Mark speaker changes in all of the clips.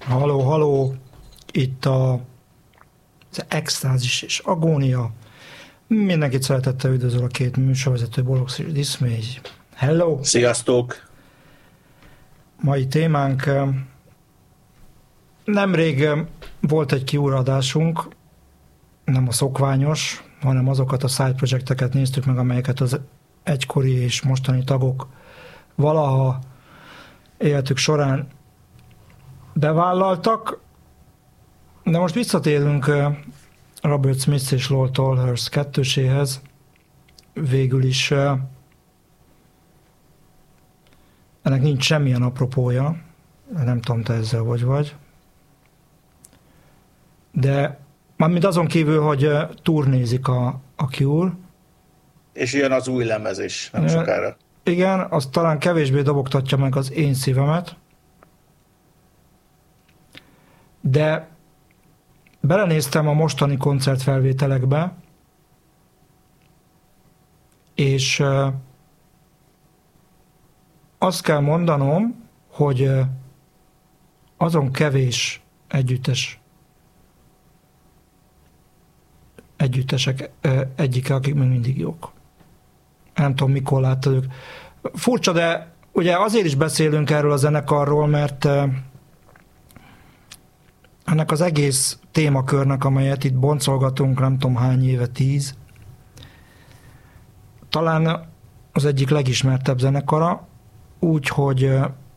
Speaker 1: Halló, halló! Itt az extázis és agónia. Mindenkit szeretettel üdvözöl a két műsorvezető, Bolox és Diszmély. Hello!
Speaker 2: Sziasztok!
Speaker 1: Mai témánk, nemrég volt egy kiuradásunk, nem a szokványos, hanem azokat a side projekteket néztük meg, amelyeket az egykori és mostani tagok valaha életük során bevállaltak. De most visszatérünk Robert Smith és Lowell Tolhurst kettőséhez. Végül is ennek nincs semmilyen apropója, nem tudom, te ezzel vagy. De mármint azon kívül, hogy turnézik a Cure.
Speaker 2: És jön az új lemez is, nem sokára.
Speaker 1: Igen, az talán kevésbé dobogtatja meg az én szívemet. De belenéztem a mostani koncertfelvételekbe, és azt kell mondanom, hogy azon kevés együttesek egyike, akik még mindig jók. Nem tudom, mikor láttad ők. Furcsa, de ugye azért is beszélünk erről a zenekarról, mert ennek az egész témakörnek, amelyet itt boncolgatunk, nem tudom hány éve, 10, talán az egyik legismertebb zenekara, úgyhogy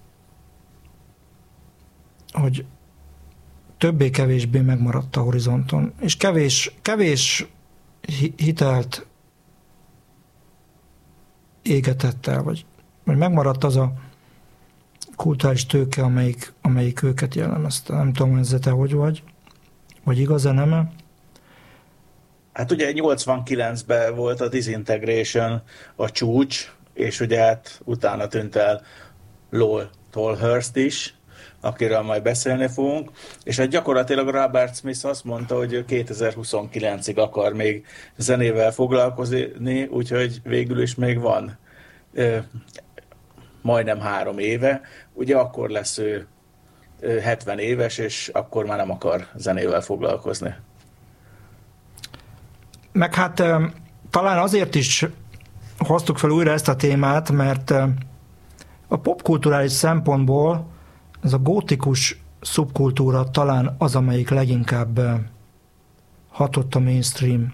Speaker 1: hogy többé-kevésbé megmaradt a horizonton, és kevés hitelt égetett el, vagy megmaradt az a kulturális tőke, amelyik őket jellemezte. Nem tudom, ezzel te hogy vagy igaz-e, nem-e?
Speaker 2: Hát ugye 89-ben volt a Disintegration a csúcs, és ugye hát utána tűnt el Lowell Tolhurst is, akiről majd beszélni fogunk, és hát gyakorlatilag Robert Smith azt mondta, hogy 2029-ig akar még zenével foglalkozni, úgyhogy végül is még van majdnem 3 éve. Ugye akkor lesz ő 70 éves, és akkor már nem akar zenével foglalkozni.
Speaker 1: Meg hát talán azért is hoztuk fel újra ezt a témát, mert a popkulturális szempontból ez a gótikus szubkultúra talán az, amelyik leginkább hatott a mainstream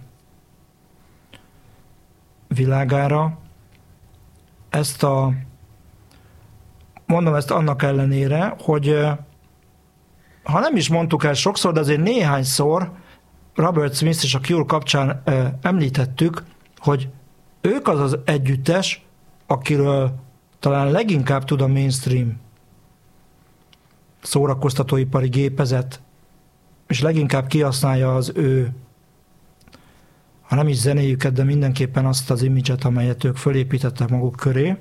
Speaker 1: világára. Mondom ezt annak ellenére, hogy ha nem is mondtuk el sokszor, de azért néhányszor Robert Smith és a Cure kapcsán említettük, hogy ők az az együttes, akiről talán leginkább tud a mainstream szórakoztatóipari gépezet, és leginkább kihasználja az ő, ha nem is zenéjüket, de mindenképpen azt az imidzset, amelyet ők fölépítettek maguk köré.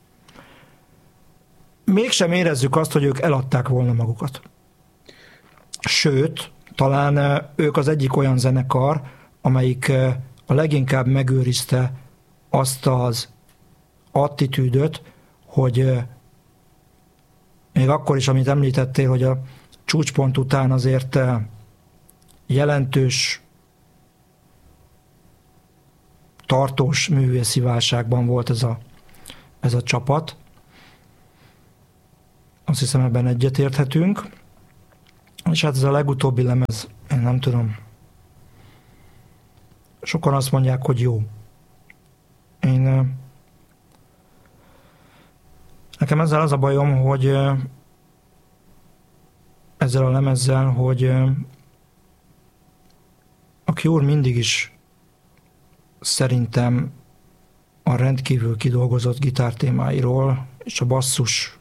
Speaker 1: Mégsem érezzük azt, hogy ők eladták volna magukat. Sőt, talán ők az egyik olyan zenekar, amelyik a leginkább megőrizte azt az attitűdöt, hogy még akkor is, amit említettél, hogy a csúcspont után azért jelentős, tartós művészi válságban volt ez a csapat. Azt hiszem, ebben egyetérthetünk. És hát ez a legutóbbi lemez, én nem tudom. Sokan azt mondják, hogy jó. Nekem ezzel az a bajom, hogy ezzel a lemezzel, hogy a Cure mindig is szerintem a rendkívül kidolgozott gitártémáiról és a basszus,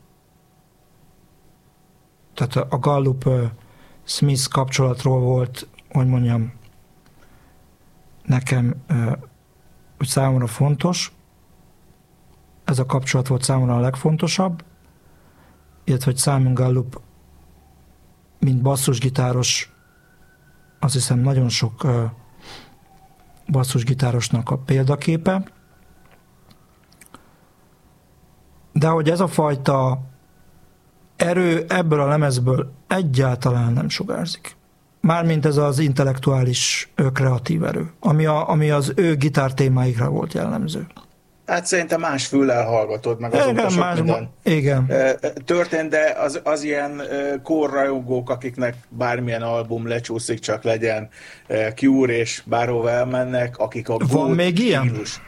Speaker 1: tehát a Gallup Smith kapcsolatról volt, hogy mondjam, nekem hogy számomra fontos. Ez a kapcsolat volt számomra a legfontosabb, illetve hogy Simon Gallup, mint basszusgitáros, azt hiszem nagyon sok basszusgitárosnak a példaképe. De hogy ez a fajta erő ebből a lemezből egyáltalán nem sugárzik. Mármint ez az intellektuális, kreatív erő, ami az ő gitártémáikra volt jellemző.
Speaker 2: Hát szerintem más füllel hallgatod meg azóta sok minden.
Speaker 1: Igen.
Speaker 2: Történt, de az ilyen korrajongók, akiknek bármilyen album lecsúszik, csak legyen Cure és bárhova elmennek, akik a
Speaker 1: van még ilyen?
Speaker 2: Stílus,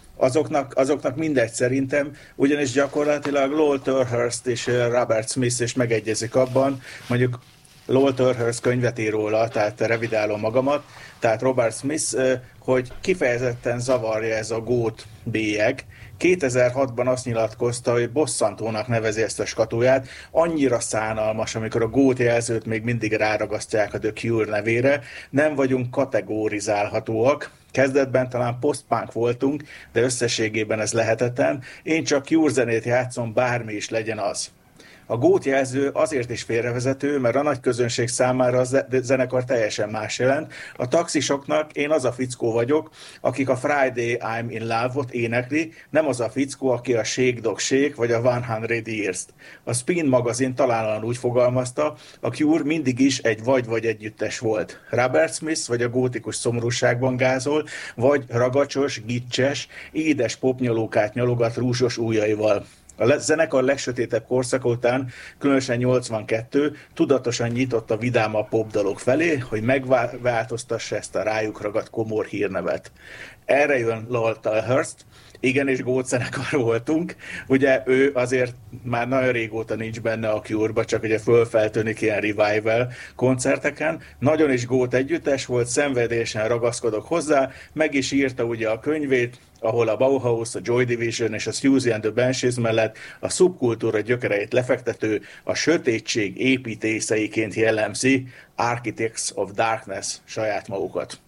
Speaker 2: azoknak mindegy szerintem, ugyanis gyakorlatilag Lowell Tolhurst és Robert Smith is megegyezik abban, mondjuk Lowell Tolhurst könyvet ír róla, tehát revidálom magamat, tehát Robert Smith, hogy kifejezetten zavarja ez a gót bélyeg. 2006-ban azt nyilatkozta, hogy bosszantónak nevezi ezt a skatóját, annyira szánalmas, amikor a gót jelzőt még mindig ráragasztják a The Cure nevére, nem vagyunk kategorizálhatóak. Kezdetben talán post-punk voltunk, de összességében ez lehetetlen. Én csak Cure zenét játszom, bármi is legyen az. A gót jelző azért is félrevezető, mert a nagy közönség számára a zenekar teljesen más jelent. A taxisoknak én az a fickó vagyok, akik a Friday I'm in Love-ot énekli, nem az a fickó, aki a Shake Dog Shake vagy a 100 Years-t. A Spin magazin talán úgy fogalmazta, a Cure mindig is egy vagy együttes volt. Robert Smith vagy a gótikus szomorúságban gázol, vagy ragacsos, gicses, édes popnyalókát nyalogat rúzsos ujjaival. A zenekar legsötétebb korszaka után, különösen 82, tudatosan nyitott a vidámabb popdalok felé, hogy megváltoztassa ezt a rájuk ragadt komor hírnevet. Erre jön Lowell Tolhurst, igenis gótzenekar voltunk, ugye ő azért már nagyon régóta nincs benne a Cure-ba, csak ugye fölfeltűnik ilyen revival koncerteken, nagyon is gót együttes volt, szenvedélyesen ragaszkodok hozzá, meg is írta ugye a könyvét, ahol a Bauhaus, a Joy Division és a Siouxsie and the Banshees mellett a szubkultúra gyökereit lefektető, a sötétség építészeiként jellemzi Architects of Darkness saját magukat.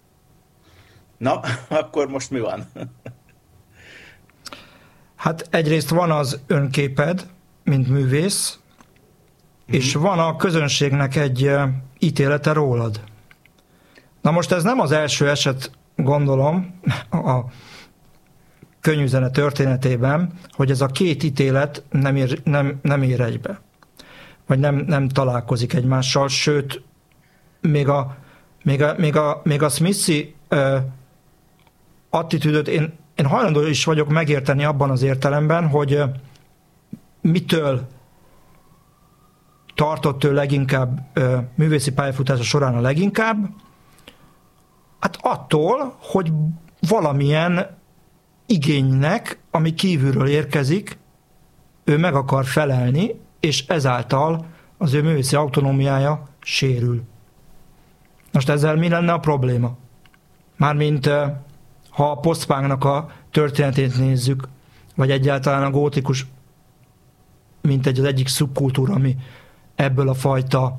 Speaker 2: Na, akkor most mi van?
Speaker 1: Hát egyrészt van az önképed, mint művész, és van a közönségnek egy ítélete rólad. Na most ez nem az első eset, gondolom, a könnyűzene történetében, hogy ez a két ítélet nem ér egybe. Vagy nem találkozik egymással, sőt, még a Smithy attitűdöt én hajlandó is vagyok megérteni abban az értelemben, hogy mitől tartott ő leginkább művészi pályafutása során a leginkább, hát attól, hogy valamilyen igénynek, ami kívülről érkezik, ő meg akar felelni, és ezáltal az ő művészi autonómiája sérül. Most ezzel mi lenne a probléma? Mármint ha a post-punknak a történetét nézzük, vagy egyáltalán a gótikus, mint az egyik szubkultúra, ami ebből a fajta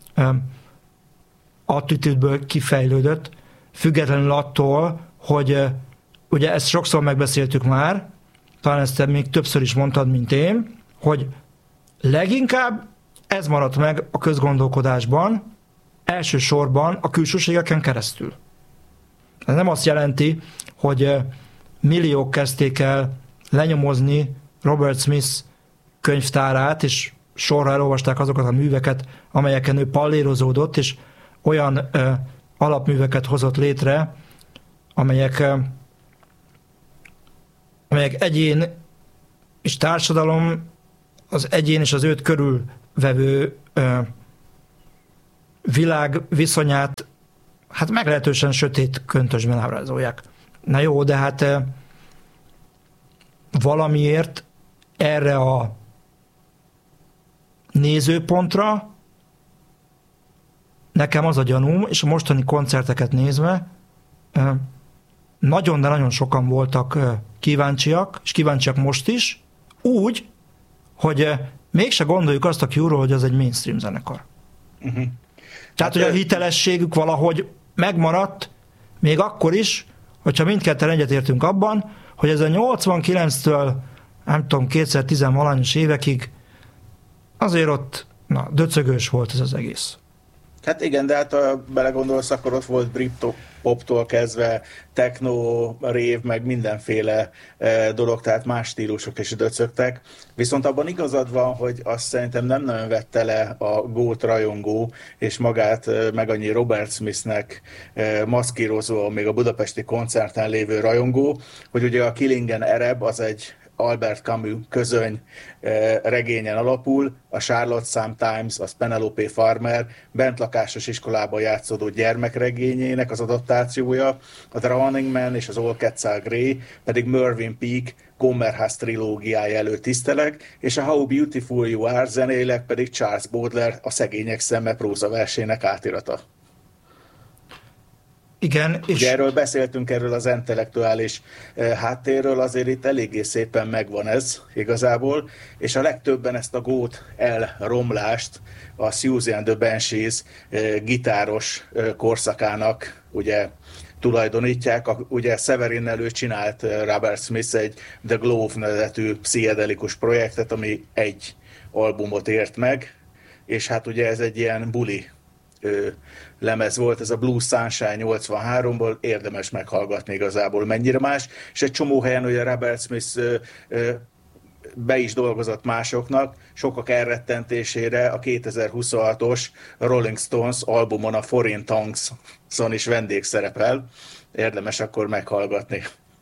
Speaker 1: attitűdből kifejlődött, függetlenül attól, hogy ugye ezt sokszor megbeszéltük már, talán ezt te még többször is mondtad, mint én, hogy leginkább ez maradt meg a közgondolkodásban, elsősorban a külsőségeken keresztül. Ez nem azt jelenti, hogy milliók kezdték el lenyomozni Robert Smith könyvtárát, és sorra elolvasták azokat a műveket, amelyeken ő pallérozódott, és olyan alapműveket hozott létre, amelyek egyén és társadalom, az egyén és az őt körülvevő világ viszonyát hát meglehetősen sötét köntösben ábrázolják. Na jó, de hát valamiért erre a nézőpontra nekem az a gyanúm, és a mostani koncerteket nézve nagyon, de nagyon sokan voltak kíváncsiak, és kíváncsiak most is, úgy, hogy mégse gondoljuk azt a Cure-ról, hogy az egy mainstream zenekar. Uh-huh. Tehát, hogy a hitelességük valahogy megmaradt, még akkor is, hogyha mindketten egyetértünk abban, hogy ez a 89-től, nem tudom, 2010-valányos évekig azért ott, döcögős volt ez az egész.
Speaker 2: Hát igen, de hát ha belegondolsz, akkor ott volt Britpoptól kezdve, techno, rave, meg mindenféle dolog, tehát más stílusok is döcögtek. Viszont abban igazad van, hogy azt szerintem nem nagyon vette le a GOAT rajongó, és magát meg annyi Robert Smithnek maszkírozó, még a budapesti koncerten lévő rajongó, hogy ugye a Killing an Arab az egy Albert Camus közöny regényen alapul, a Charlotte Sometimes, az Penelope Farmer bentlakásos iskolában játszódó gyermekregényének az adaptációja, a The Running Man és az All Cats Are Grey pedig Mervyn Peake Gomerhaz trilógiája előtt tiszteleg, és a How Beautiful You Are zenéleg pedig Charles Baudelaire a Szegények szeme prózaversének átirata.
Speaker 1: Igen, és
Speaker 2: ugye erről beszéltünk, erről az intellektuális háttérről, azért itt eléggé szépen megvan ez igazából, és a legtöbben ezt a GOAT elromlást a Siouxsie and the Banshees gitáros korszakának ugye tulajdonítják. Ugye Severin előtt csinált Robert Smith egy The Glove nevetű pszichedelikus projektet, ami egy albumot ért meg, és hát ugye ez egy ilyen buli lemez volt, ez a Blue Sunshine 83-ból, érdemes meghallgatni igazából mennyire más, és egy csomó helyen ugye Robert Smith be is dolgozott másoknak, sokak elrettentésére a 2026-os Rolling Stones albumon a Foreign Tongues-on is vendégszerepel, érdemes akkor meghallgatni.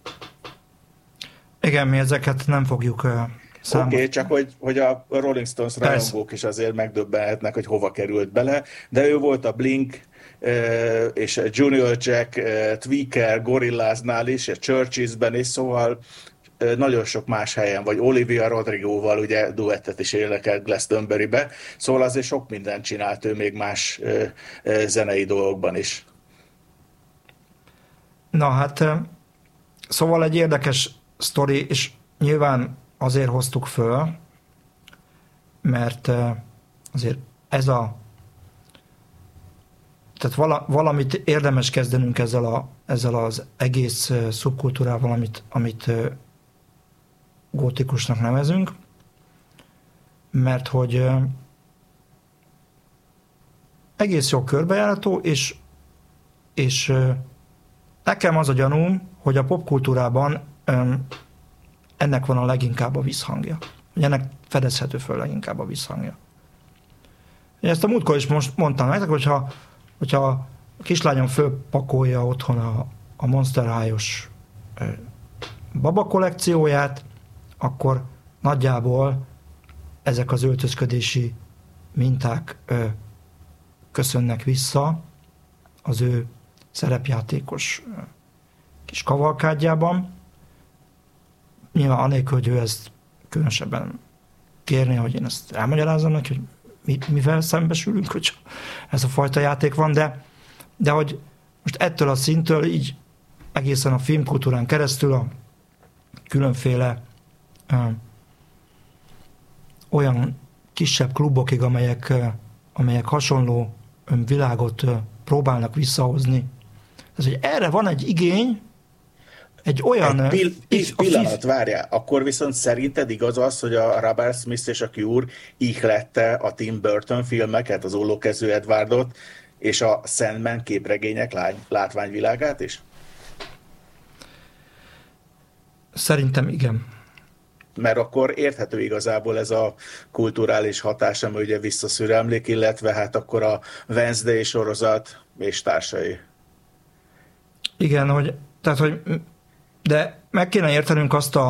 Speaker 1: Igen, mi ezeket nem fogjuk
Speaker 2: Oké, csak hogy a Rolling Stones rajongók is azért megdöbbenhetnek, hogy hova került bele, de ő volt a Blink és Junior Jack, Tweaker, Gorillaz-nál is, a Churches-ben is, szóval nagyon sok más helyen, vagy Olivia Rodrigo-val ugye duettet is énekel Glastonbury-be, szóval azért sok mindent csinált ő még más zenei dolgokban is.
Speaker 1: Na hát, szóval egy érdekes sztori, és nyilván azért hoztuk föl, mert azért tehát valamit érdemes kezdenünk ezzel az egész szubkultúrával, amit gótikusnak nevezünk, mert hogy egész jó körbejárható, és nekem az a gyanúm, hogy a popkultúrában ennek van a leginkább a visszhangja. Ennek fedezhető föl leginkább a visszhangja. Ezt a múltkor is most mondtam nektek, hogyha a kislányom fölpakolja otthon a Monster High-os baba kollekcióját, akkor nagyjából ezek az öltözködési minták köszönnek vissza az ő szerepjátékos kis kavalkádjában. Nyilván anélkül, hogy ő ezt különösebben kérné, hogy én ezt elmagyarázzam neki, hogy mivel szembesülünk, hogy ez a fajta játék van, de hogy most ettől a szintől így egészen a filmkultúrán keresztül a különféle olyan kisebb klubokig, amelyek hasonló világot próbálnak visszahozni. Ez, hogy erre van egy igény, egy olyan...
Speaker 2: Pillanat, várjál. Akkor viszont szerinted igaz az, hogy a Robert Smith és a Cure ihlette a Tim Burton filmeket, az Ollókezű Edwardot, és a Sandman képregények látványvilágát is?
Speaker 1: Szerintem igen.
Speaker 2: Mert akkor érthető igazából ez a kulturális hatás, ami ugye visszaszüremlik, illetve hát akkor a Wednesday sorozat és társai.
Speaker 1: Igen, de meg kéne értenünk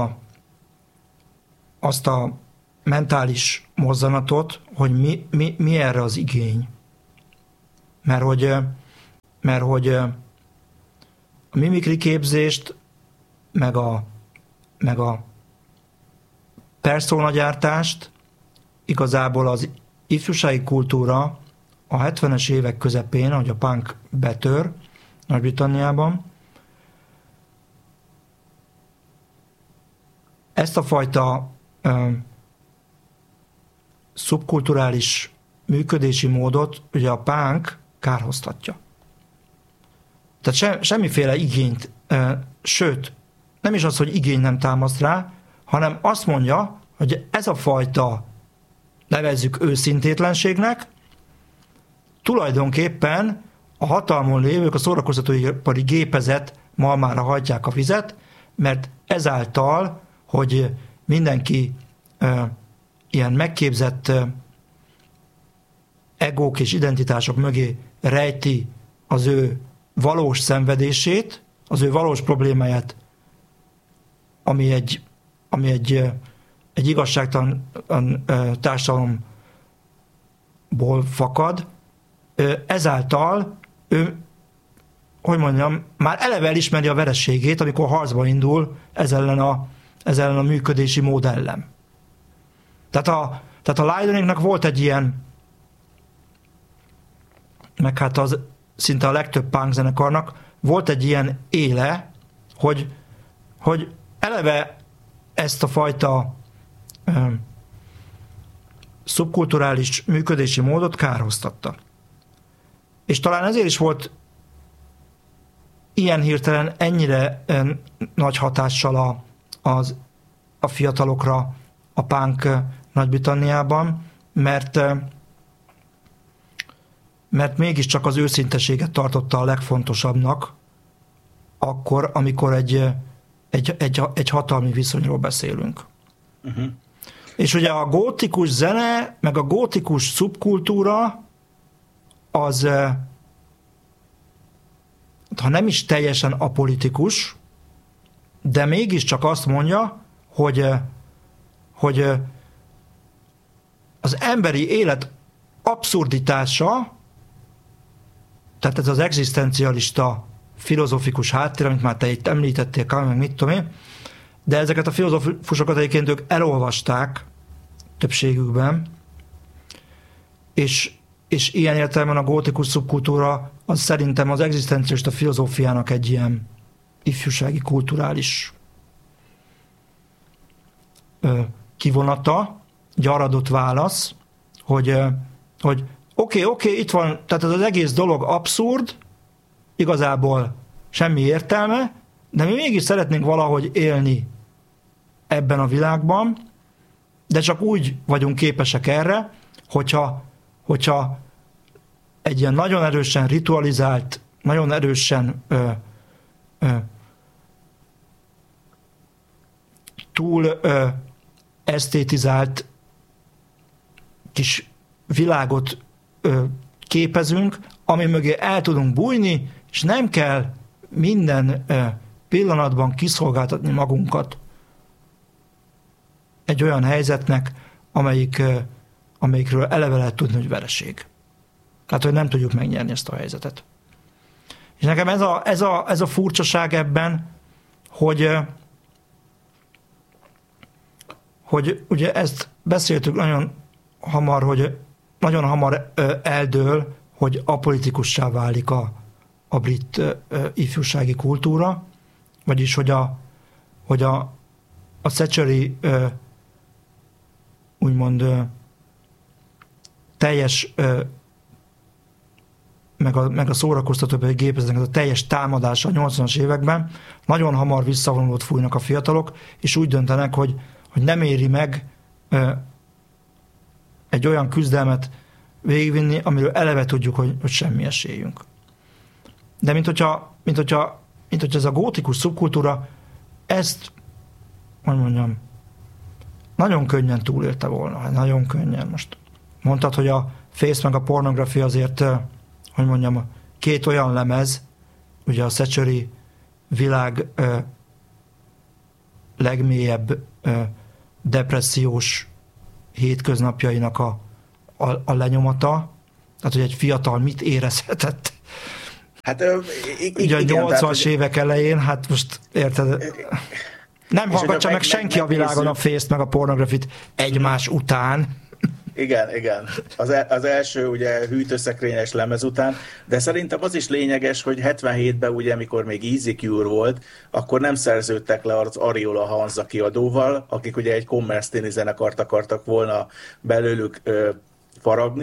Speaker 1: azt a mentális mozzanatot, hogy mi erre az igény. Mert hogy a mimikri képzést, meg a personagyártást igazából az ifjúsági kultúra a 70-es évek közepén, ahogy a punk betör Nagy-Britanniában, ezt a fajta szubkulturális működési módot ugye a punk kárhoztatja. Tehát semmiféle igényt, sőt, nem is az, hogy igény nem támaszt rá, hanem azt mondja, hogy ez a fajta, nevezzük őszintétlenségnek, tulajdonképpen a hatalmon lévők, a szórakoztatóipari gépezet malmára hagyják a vizet, mert ezáltal, hogy mindenki ilyen megképzett egók és identitások mögé rejti az ő valós szenvedését, az ő valós problémáját, ami egy igazságtalan társadalomból fakad, ezáltal ő, hogy mondjam, már eleve elismeri a vereségét, amikor harcba indul ez ellen a működési mód ellen. Tehát a Laidonéknak volt egy ilyen, meg hát az szinte a legtöbb punk zenekarnak volt egy ilyen éle, hogy eleve ezt a fajta szubkulturális működési módot kárhoztatta. És talán ezért is volt ilyen hirtelen ennyire nagy hatással a fiatalokra a punk Nagy-Britanniában, mert mégiscsak az őszinteséget tartotta a legfontosabbnak akkor, amikor egy hatalmi viszonyról beszélünk. Uh-huh. És ugye a gótikus zene, meg a gótikus szubkultúra az, ha nem is teljesen apolitikus, de mégiscsak azt mondja, hogy az emberi élet abszurditása, tehát ez az egzisztencialista filozofikus háttér, amit már te itt említettél, meg mit tudom én, de ezeket a filozófusokat egyébként ők elolvasták többségükben, és ilyen értelemben a gótikus szubkultúra az szerintem az egzisztencialista filozófiának egy ilyen ifjúsági kulturális kivonata, egy arra adott válasz, hogy oké, itt van, tehát ez az egész dolog abszurd, igazából semmi értelme, de mi mégis szeretnénk valahogy élni ebben a világban, de csak úgy vagyunk képesek erre, hogyha egy ilyen nagyon erősen ritualizált, nagyon erősen túl esztétizált kis világot képezünk, ami mögé el tudunk bújni, és nem kell minden pillanatban kiszolgáltatni magunkat egy olyan helyzetnek, amelyikről eleve lehet tudni, hogy vereség. Tehát, hogy nem tudjuk megnyerni ezt a helyzetet. És nekem ez a furcsaság ebben, hogy ugye ezt beszéltük nagyon hamar, hogy nagyon hamar eldől, hogy apolitikussá válik a brit ifjúsági kultúra, vagyis hogy a Thatcheri úgymond teljes meg a szórakoztató gépezetnek a teljes támadása a 80-as években, nagyon hamar visszavonulót fújnak a fiatalok, és úgy döntenek, hogy nem éri meg egy olyan küzdelmet végigvinni, amiről eleve tudjuk, hogy semmi esélyünk. De mint hogyha ez a gótikus szubkultúra ezt, hogy mondjam, nagyon könnyen túlélte volna. Nagyon könnyen. Most mondtad, hogy a Face meg a Pornography azért, hogy mondjam, két olyan lemez, ugye a Thatcheri világ legmélyebb depressziós hétköznapjainak a lenyomata, tehát, hogy egy fiatal mit érezhetett. Hát, ugye a 80-as évek elején, hát most érted, nem hallgatja meg senki a világon a Face-t meg a Pornography-t egymás után.
Speaker 2: Igen. Az első ugye hűtőszekrényes lemez után, de szerintem az is lényeges, hogy 77-ben ugye, amikor még Easy Cure volt, akkor nem szerződtek le az Ariola Hansa kiadóval, akik ugye egy commerce tini zenekart akartak volna belőlük faragni,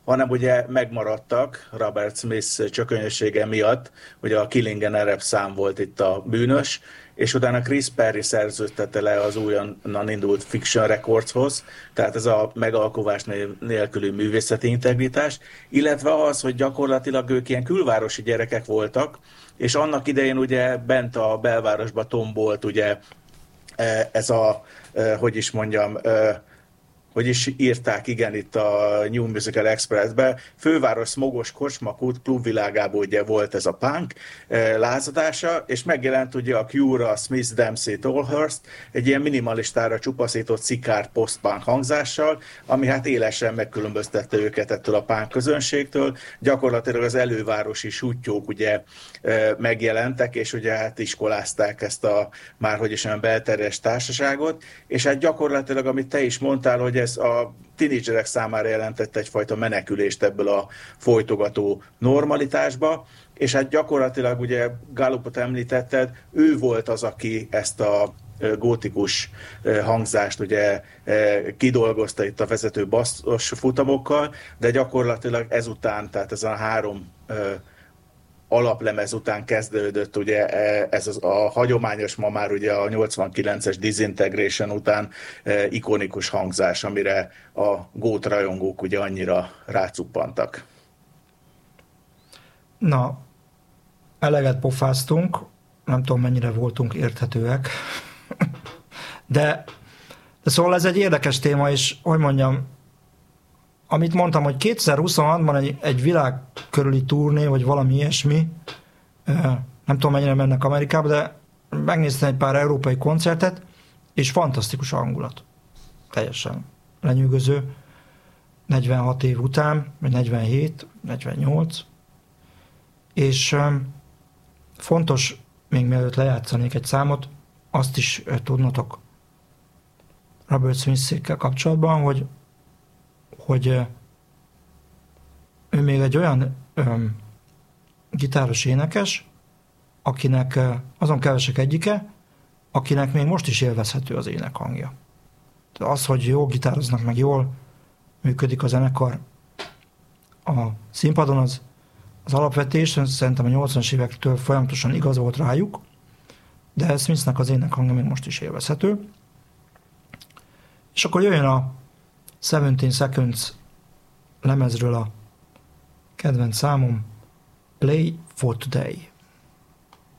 Speaker 2: hanem ugye megmaradtak Robert Smith csökönyössége miatt, ugye a Killing an Arab szám volt itt a bűnös, és utána Chris Perry szerződtette le az újonnan indult Fiction Recordshoz, tehát ez a megalkovás nélküli művészeti integritás, illetve az, hogy gyakorlatilag ők ilyen külvárosi gyerekek voltak, és annak idején ugye bent a belvárosba tombolt ugye ez a, hogy is mondjam, hogy is írták, igen, itt a New Musical Express-be, főváros smogos kocsmakút klubvilágában ugye volt ez a punk lázadása, és megjelent ugye a Cure, a Smith, Dempsey, Tolhurst, egy ilyen minimalistára csupaszított szikár post-punk hangzással, ami hát élesen megkülönböztette őket ettől a punk közönségtől. Gyakorlatilag az elővárosi sutyók ugye megjelentek, és ugye hát iskolázták ezt a már hogy is olyan belterjes társaságot, és hát gyakorlatilag, amit te is mondtál, hogy ez a tínédzserek számára jelentett egyfajta menekülést ebből a folytogató normalitásba, és hát gyakorlatilag ugye Gallupot említetted, ő volt az, aki ezt a gótikus hangzást ugye kidolgozta itt a vezető basszos futamokkal, de gyakorlatilag ezután, tehát ezen a három alaplemez után kezdődött ugye ez a hagyományos, ma már ugye a 89-es Disintegration után ikonikus hangzás, amire a gót rajongók ugye annyira rácuppantak.
Speaker 1: Na, eleget pofáztunk, nem tudom mennyire voltunk érthetőek, de szóval ez egy érdekes téma, és hogy mondjam, amit mondtam, hogy 2026-ban egy világ körüli turné, vagy valami ilyesmi, nem tudom mennyire mennek Amerikába, de megnéztem egy pár európai koncertet, és fantasztikus a hangulat. Teljesen lenyűgöző. 46 év után, vagy 47, 48. És fontos, még mielőtt lejátszanék egy számot, azt is tudnotok Robert Smith-székkel kapcsolatban, hogy ő még egy olyan gitáros énekes, akinek azon kevesek egyike, akinek még most is élvezhető az énekhangja. Az, hogy jól gitároznak, meg jól működik a zenekar a színpadon, az alapvetés, szerintem a 80-as évektől folyamatosan igaz volt rájuk, de Smithnek az énekhangja még most is élvezhető. És akkor jöjjön a 17 Seconds lemezről a kedvenc számom, Play for Today.